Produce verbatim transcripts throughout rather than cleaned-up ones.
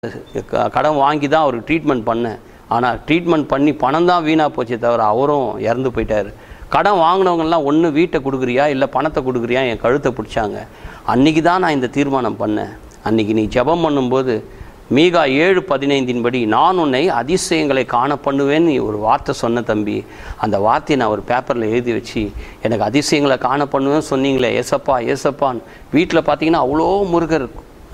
கடன் வாங்கி தான் அவருக்கு ட்ரீட்மெண்ட் பண்ணேன். ஆனால் ட்ரீட்மெண்ட் பண்ணி பணம் தான் வீணாக போச்சே தவிர அவரும் இறந்து போயிட்டார். கடன் வாங்கினவங்கலாம் ஒன்று வீட்டை கொடுக்குறியா இல்லை பணத்தை கொடுக்குறியா என் கழுத்தை பிடிச்சாங்க. அன்றைக்கி தான் நான் இந்த தீர்மானம் பண்ணேன். அன்றைக்கி நீ ஜெபம் பண்ணும்போது மீகா ஏழு பதினைந்தின் படி நான் உன்னை அதிசயங்களை காண பண்ணுவேன்னு ஒரு வார்த்தை சொன்ன தம்பி. அந்த வார்த்தையை நான் ஒரு பேப்பரில் எழுதி வச்சு எனக்கு அதிசயங்களை காண பண்ணுவேன்னு சொன்னீங்களே ஏசப்பா ஏசப்பான்னு. வீட்டில் பார்த்தீங்கன்னா அவ்வளோ முருகர்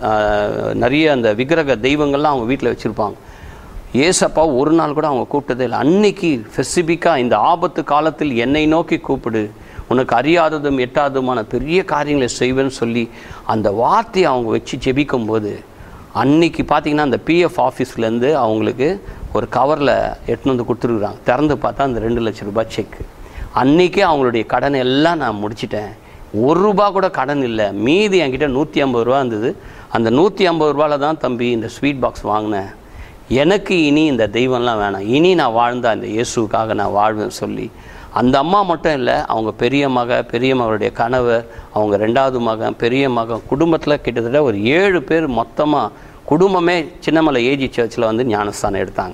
நிறைய அந்த விக்கிரக தெய்வங்கள்லாம் அவங்க வீட்டில் வச்சுருப்பாங்க. ஏசப்பா ஒரு நாள் கூட அவங்க கூப்பிட்டதே இல்லை. அன்னைக்கு ஸ்பெசிஃபிக்காக இந்த ஆபத்து காலத்தில் என்னை நோக்கி கூப்பிடு, உனக்கு அறியாததும் எட்டாததுமான பெரிய காரியங்களை செய்வேன்னு சொல்லி அந்த வார்த்தையை அவங்க வச்சு ஜெபிக்கும் போது அன்றைக்கி பார்த்திங்கன்னா அந்த பிஎஃப் ஆஃபீஸ்லேருந்து அவங்களுக்கு ஒரு கவரில் எட்டுன்னு வந்து கொடுத்துருக்குறாங்க. திறந்து பார்த்தா அந்த ரெண்டு லட்சம் ரூபாய் செக்கு. அன்றைக்கே அவங்களுடைய கடனை எல்லாம் நான் முடிச்சிட்டேன். ஒரு ரூபா கூட கடன் இல்லை. மீதி என்கிட்ட நூற்றி ஐம்பது ரூபா இருந்தது. அந்த நூற்றி ஐம்பது ரூபாயில் தான் தம்பி இந்த ஸ்வீட் பாக்ஸ் வாங்கினேன். எனக்கு இனி இந்த தெய்வம்லாம் வேணாம், இனி நான் வாழ்ந்த அந்த இயேசுக்காக நான் வாழ்வேன்னு சொல்லி அந்த அம்மா மட்டும் இல்லை, அவங்க பெரிய மக பெரிய மகளுடைய கணவர், அவங்க ரெண்டாவது மகன் பெரிய மகன், குடும்பத்தில் கிட்டத்தட்ட ஒரு ஏழு பேர் மொத்தமாக குடும்பமே சின்னமலை ஏஜி சர்ச்சில் வந்து ஞானஸ்தானம் எடுத்தாங்க.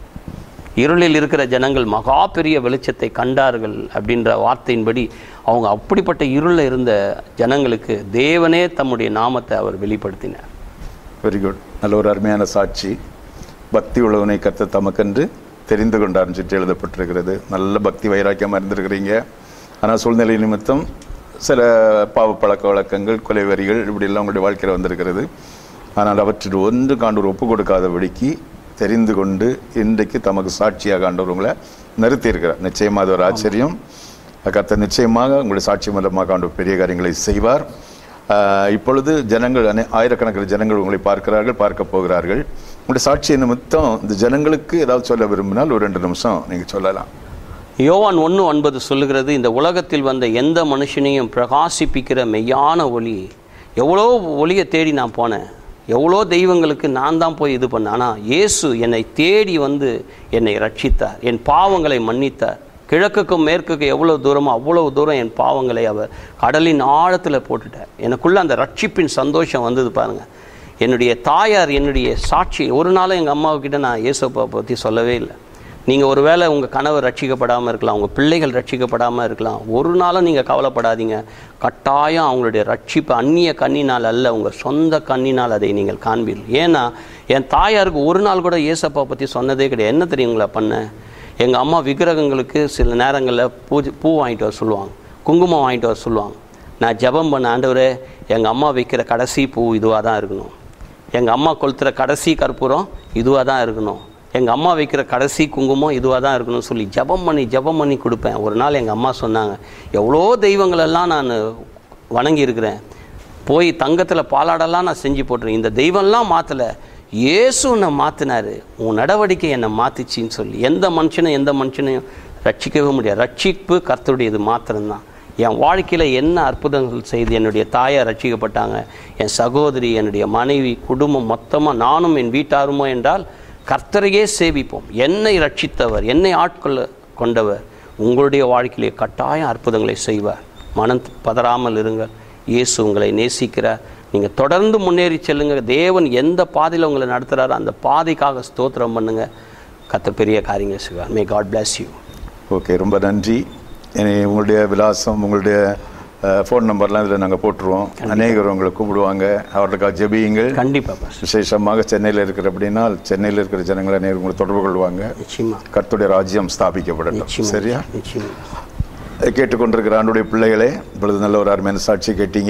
இருளில் இருக்கிற ஜனங்கள் மகா பெரிய வெளிச்சத்தை கண்டார்கள் அப்படின்ற வார்த்தையின்படி அவங்க அப்படிப்பட்ட இருளில் இருந்த ஜனங்களுக்கு தேவனே தம்முடைய நாமத்தை அவர் வெளிப்படுத்தினார். Very good. நல்ல ஒரு அருமையான சாட்சி. பக்தி உள்ளவனை கர்த்தர் தமக்கென்று தெரிந்து கொண்டார்னு சுற்றி எழுதப்பட்டிருக்கிறது. நல்ல பக்தி வைராக்கியமாக இருந்திருக்கிறீங்க. ஆனால் சூழ்நிலை நிமித்தம் சில பாவ பழக்க வழக்கங்கள், கொலை வரிகள் இப்படியெல்லாம் உங்களுடைய வாழ்க்கையில் வந்திருக்கிறது. ஆனால் அவற்றில் ஒன்று காண்டவர் ஒப்பு கொடுக்காதபடிக்கு தெரிந்து கொண்டு இன்றைக்கு தமக்கு சாட்சியாக ஆண்டவர் உங்களை நிறுத்தியிருக்கிறார். நிச்சயமாக அது ஒரு ஆச்சரியம். கர்த்தர் நிச்சயமாக உங்களுடைய சாட்சி மூலமாக ஆண்டவர் பெரிய காரியங்களை செய்வார். இப்பொழுது ஜனங்கள் ஆயிரக்கணக்கில் ஜனங்கள் உங்களை பார்க்கிறார்கள், பார்க்க போகிறார்கள். உங்களுடைய சாட்சியை நிமித்தம் இந்த ஜனங்களுக்கு ஏதாவது சொல்ல விரும்பினால் ஒரு ரெண்டு நிமிஷம் நீங்கள் சொல்லலாம். யோவான் ஒன்று ஒன்பது சொல்லுகிறது, இந்த உலகத்தில் வந்த எந்த மனுஷனையும் பிரகாசிப்பிக்கிற மெய்யான ஒளி. எவ்வளோ ஒளியை தேடி நான் போனேன், எவ்வளோ தெய்வங்களுக்கு நான் தான் போய் இது பண்ணேன். ஆனால் இயேசு என்னை தேடி வந்து என்னை ரட்சித்தார், என் பாவங்களை மன்னித்தார். கிழக்குக்கும் மேற்குக்கும் எவ்வளோ தூரமோ அவ்வளோ தூரம் என் பாவங்களை அவர் கடலின் ஆழத்தில் போட்டுட்டார். எனக்குள்ளே அந்த ரட்சிப்பின் சந்தோஷம் வந்தது பாருங்கள். என்னுடைய தாயார் என்னுடைய சாட்சி ஒரு நாளும் எங்கள் அம்மாவுக்கிட்ட நான் இயேசுப்பை பற்றி சொல்லவே இல்லை. நீங்கள் ஒரு வேளை உங்கள் கணவர் ரட்சிக்கப்படாமல் இருக்கலாம், உங்கள் பிள்ளைகள் ரட்சிக்கப்படாமல் இருக்கலாம், ஒரு நாளும் நீங்கள் கவலைப்படாதீங்க. கட்டாயம் அவங்களுடைய ரட்சிப்பு அந்நிய கண்ணினால் அல்ல, உங்கள் சொந்த கண்ணினால் அதை நீங்கள் காண்பீர்கள். ஏன்னா என் தாயாருக்கு ஒரு நாள் கூட இயேசப்பா பற்றி சொன்னதே கிடையாது. என்ன தெரியுங்களா பண்ண, எங்கள் அம்மா விக்கிரகங்களுக்கு சில நேரங்களில் பூஜை பூ வாங்கிட்டு வர சொல்லுவாங்க, குங்குமம் வாங்கிட்டு வர சொல்லுவாங்க. நான் ஜெபம் பண்ண, ஆண்டவரே எங்கள் அம்மா வைக்கிற கடைசி பூ இதுவாக தான் இருக்கணும், எங்கள் அம்மா கொளுத்துற கடைசி கற்பூரம் இதுவாக தான் இருக்கணும், எங்கள் அம்மா வைக்கிற கடைசி குங்குமம் இதுவாக தான் இருக்கணும்னு சொல்லி ஜெபம் பண்ணி ஜெபம் பண்ணி கொடுப்பேன். ஒரு நாள் எங்கள் அம்மா சொன்னாங்க, எவ்வளோ தெய்வங்களெல்லாம் நான் வணங்கியிருக்கிறேன், போய் தங்கத்தில் பாலாடெல்லாம் நான் செஞ்சு போட்டுறேன், இந்த தெய்வம்லாம் மாற்றலை, இயேசு என்னை மாற்றினார், உன் நடவடிக்கை என்னை மாற்றிச்சின்னு சொல்லி. எந்த மனுஷனும் எந்த மனுஷனையும் ரட்சிக்கவே முடியாது. ரட்சிப்பு கர்த்தருடையது மாத்திரம்தான். என் வாழ்க்கையில் என்ன அற்புதங்கள் செய்து என்னுடைய தாயார் ரட்சிக்கப்பட்டாங்க, என் சகோதரி, என்னுடைய மனைவி, குடும்பம் மொத்தமாக நானும் என் வீட்டாருமோ என்றால் கர்த்தரையே சேவிப்போம். என்னை ரட்சித்தவர், என்னை ஆட்கொள்ள கொண்டவர் உங்களுடைய வாழ்க்கையிலே கட்டாயம் அற்புதங்களை செய்வார். மனம் பதறாமல் இருங்கள். இயேசு உங்களை நேசிக்கிறார். நீங்கள் தொடர்ந்து முன்னேறி செல்லுங்க. தேவன் எந்த பாதையில் உங்களை நடத்துகிறாரோ அந்த பாதைக்காக ஸ்தோத்திரம் பண்ணுங்கள். கர்த்தர் பெரிய காரியங்கள் செய்வார். May God bless you. Okay, ரொம்ப நன்றி. உங்களுடைய விலாசம், உங்களுடைய ஃபோன் நம்பர்லாம் இதில் நாங்கள் போட்டுருவோம். அநேகர் உங்களை கூப்பிடுவாங்க, அவர்களுக்காக ஜெபியுங்கள். கண்டிப்பாக. விசேஷமாக சென்னையில் இருக்கிற அப்படின்னா சென்னையில் இருக்கிற ஜனங்களை அநேகர் உங்களை தொடர்பு கொள்வாங்க. நிச்சயமாக கர்த்தருடைய ராஜ்யம் ஸ்தாபிக்கப்படட்டும். சரியா? நிச்சயமாக. கேட்டுக்கொண்டிருக்கிற ஆண்டுடைய பிள்ளைகளே, இப்பொழுது நல்ல ஒரு அருமையான சாட்சி கேட்டீங்க.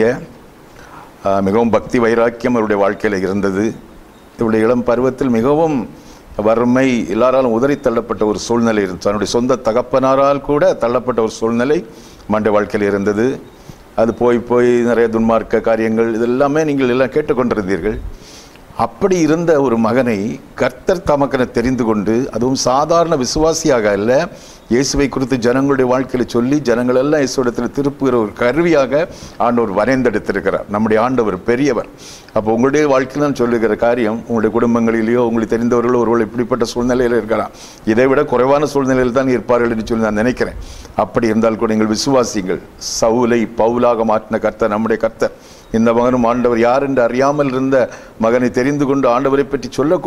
மிகவும் பக்தி வைராக்கியம் அவருடைய வாழ்க்கையில் இருந்தது. இவருடைய இளம் பருவத்தில் மிகவும் வறுமை, எல்லாராலும் உதறி தள்ளப்பட்ட ஒரு சூழ்நிலை இருந்தது. தன்னுடைய சொந்த தகப்பனாரால் கூட தள்ளப்பட்ட ஒரு சூழ்நிலை மண்டைய வாழ்க்கையில் இருந்தது. அது போய் போய் நிறைய துன்மார்க்க காரியங்கள் இதெல்லாமே நீங்கள் எல்லாம் கேட்டுக்கொண்டிருந்தீர்கள். அப்படி இருந்த ஒரு மகனை கர்த்தர் தமக்கென தெரிந்து கொண்டு, அதுவும் சாதாரண விசுவாசியாக அல்ல, இயேசுவை குறித்து ஜனங்களுடைய வாழ்க்கையில் சொல்லி ஜனங்கள் எல்லாம் இயேசுவிடத்தில் திருப்புகிற ஒரு கருவியாக ஆண்டவர் வரைந்தெடுத்திருக்கிறார். நம்முடைய ஆண்டவர் பெரியவர். அப்போ உங்களுடைய வாழ்க்கையில் நான் சொல்லுகிற காரியம், உங்களுடைய குடும்பங்களிலேயோ உங்களுக்கு தெரிந்தவர்களோ ஒருவர்கள் இப்படிப்பட்ட சூழ்நிலையில் இருக்கலாம், இதை விட குறைவான சூழ்நிலையில் தான் இருப்பார்கள் என்று சொல்லி நான் நினைக்கிறேன். அப்படி இருந்தால் கூட நீங்கள் விசுவாசிங்கள். சவுலை பவுலாக மாற்றின கர்த்தர் நம்முடைய கர்த்தர். இந்த மகனும் ஆண்டவர் யார் என்று அறியாமல் இருந்த மகனை தெரிந்து கொண்டு ஆண்டவரை பற்றி சொல்ல